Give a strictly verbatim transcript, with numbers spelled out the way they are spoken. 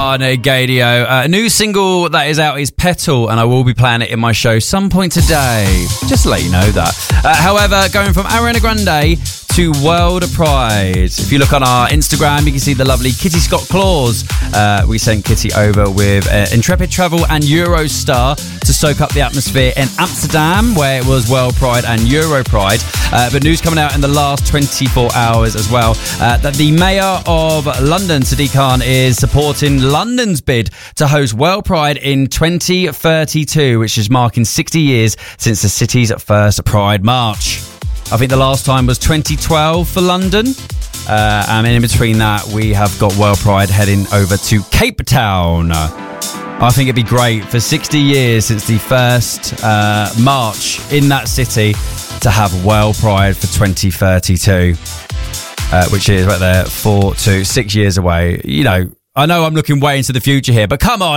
on Gadio. Uh, a new single that is out is Petal, and I will be playing it in my show some point today. Just to let you know that. Uh, however, going from Ariana Grande to World Pride. If you look on our Instagram, you can see the lovely Kitty Scott Claus. Uh, we sent Kitty over with uh, Intrepid Travel and Eurostar to soak up the atmosphere in Amsterdam, where it was World Pride and Euro Pride. Uh, but news coming out in the last twenty-four hours as well, uh, that the Mayor of London, Sadiq Khan, is supporting London's bid to host World Pride in twenty thirty-two, which is marking sixty years since the city's first Pride March. I think the last time was twenty twelve for London. Uh, and in between that, we have got World Pride heading over to Cape Town. I think it'd be great for sixty years since the first uh, march in that city to have World Pride for twenty thirty-two, uh, which is right there, four to six years away. You know, I know I'm looking way into the future here, but come on.